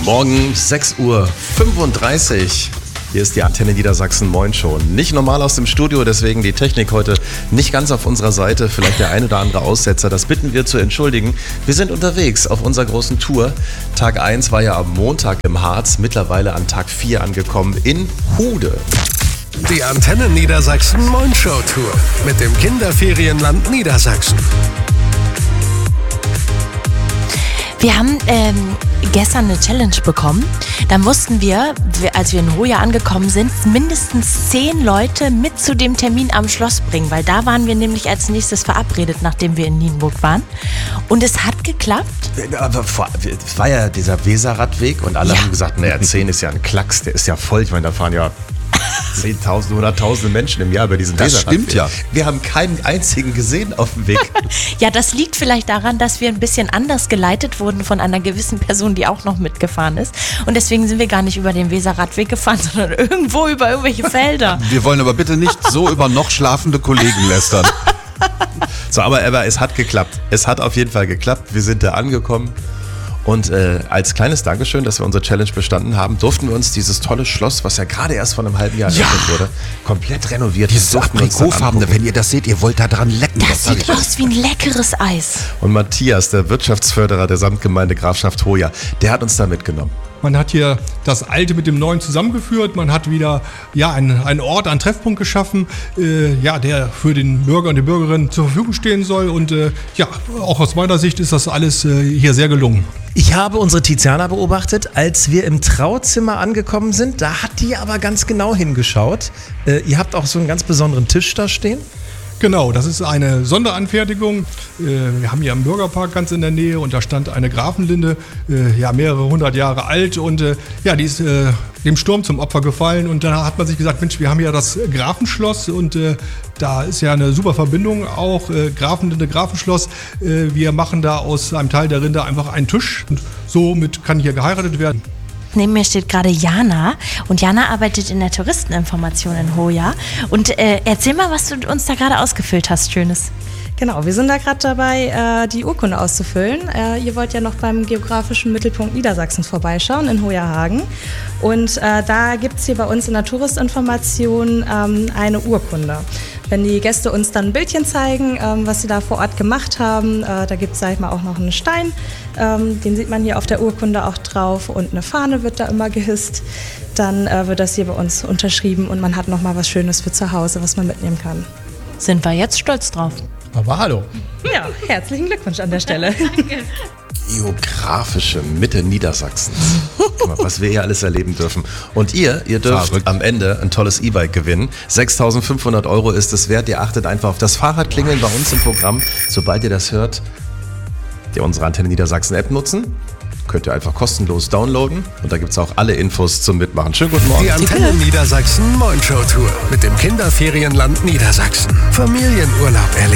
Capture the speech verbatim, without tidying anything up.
Morgen sechs Uhr fünfunddreißig. Hier ist die Antenne Niedersachsen Moin Show. Nicht normal aus dem Studio, deswegen die Technik heute nicht ganz auf unserer Seite. Vielleicht der ein oder andere Aussetzer, das bitten wir zu entschuldigen. Wir sind unterwegs auf unserer großen Tour. Tag eins war ja am Montag im Harz, mittlerweile an Tag vier angekommen in Hude. Die Antenne Niedersachsen Moin Show Tour mit dem Kinderferienland Niedersachsen. Wir haben ähm, gestern eine Challenge bekommen. Dann wussten wir, als wir in Hoya angekommen sind, mindestens zehn Leute mit zu dem Termin am Schloss bringen, weil da waren wir nämlich als nächstes verabredet, nachdem wir in Nienburg waren. Und es hat geklappt. Aber vor, es war ja dieser Weserradweg und alle Ja. haben gesagt, naja, zehn ist ja ein Klacks, der ist ja voll. Ich meine, da fahren ja zehntausende, hunderttausende Menschen im Jahr über diesen Das Weserradweg. stimmt ja. Wir haben keinen einzigen gesehen auf dem Weg. Ja, das liegt vielleicht daran, dass wir ein bisschen anders geleitet wurden von einer gewissen Person, die auch noch mitgefahren ist. Und deswegen sind wir gar nicht über den Weserradweg gefahren, sondern irgendwo über irgendwelche Felder. Wir wollen aber bitte nicht so über noch schlafende Kollegen lästern. So, aber, aber es hat geklappt. Es hat auf jeden Fall geklappt. Wir sind da angekommen. Und äh, als kleines Dankeschön, dass wir unsere Challenge bestanden haben, durften wir uns dieses tolle Schloss, was ja gerade erst vor einem halben Jahr Ja. eröffnet wurde, komplett renoviert. Dieses durften wir uns dann Aprikotfarbene, angucken. wenn ihr das seht, ihr wollt da dran lecken. Das sag sieht ich euch. aus wie ein leckeres Eis. Und Matthias, der Wirtschaftsförderer der Samtgemeinde Grafschaft Hoya, der hat uns da mitgenommen. Man hat hier das Alte mit dem Neuen zusammengeführt. Man hat wieder ja, einen, einen Ort, einen Treffpunkt geschaffen, äh, ja, der für den Bürger und die Bürgerin zur Verfügung stehen soll. Und äh, ja, auch aus meiner Sicht ist das alles äh, hier sehr gelungen. Ich habe unsere Tiziana beobachtet, als wir im Trauzimmer angekommen sind. Da hat die aber ganz genau hingeschaut. Äh, ihr habt auch so einen ganz besonderen Tisch da stehen. Genau, das ist eine Sonderanfertigung. Äh, wir haben hier einen Bürgerpark ganz in der Nähe und da stand eine Grafenlinde, äh, ja, mehrere hundert Jahre alt und äh, ja, die ist äh, dem Sturm zum Opfer gefallen und da hat man sich gesagt, Mensch, wir haben ja das Grafenschloss und äh, da ist ja eine super Verbindung auch, äh, Grafenlinde, Grafenschloss. Äh, wir machen da aus einem Teil der Rinde einfach einen Tisch und somit kann hier geheiratet werden. Neben mir steht gerade Jana und Jana arbeitet in der Touristeninformation in Hoya. Und äh, erzähl mal, was du uns da gerade ausgefüllt hast, Schönes. Genau, wir sind da gerade dabei, äh, die Urkunde auszufüllen. Äh, ihr wollt ja noch beim geografischen Mittelpunkt Niedersachsens vorbeischauen in Hoya-Hagen. Und äh, da gibt es hier bei uns in der Touristinformation ähm, eine Urkunde. Wenn die Gäste uns dann ein Bildchen zeigen, ähm, was sie da vor Ort gemacht haben, äh, da gibt es, sag ich mal, auch noch einen Stein. Ähm, den sieht man hier auf der Urkunde auch drauf und eine Fahne wird da immer gehisst. Dann äh, wird das hier bei uns unterschrieben und man hat nochmal was Schönes für zu Hause, was man mitnehmen kann. Sind wir jetzt stolz drauf? Aber hallo. Ja, herzlichen Glückwunsch an der Stelle. Geografische Mitte Niedersachsens. Guck mal, was wir hier alles erleben dürfen. Und ihr, ihr dürft Verrückt. am Ende ein tolles E-Bike gewinnen. sechstausendfünfhundert Euro ist es wert. Ihr achtet einfach auf das Fahrradklingeln bei uns im Programm. Sobald ihr das hört, ihr unsere Antenne Niedersachsen App nutzen. Könnt ihr einfach kostenlos downloaden. Und da gibt es auch alle Infos zum Mitmachen. Schönen guten Morgen. Die Antenne Niedersachsen Moin Show Tour mit dem Kinderferienland Niedersachsen. Familienurlaub erleben.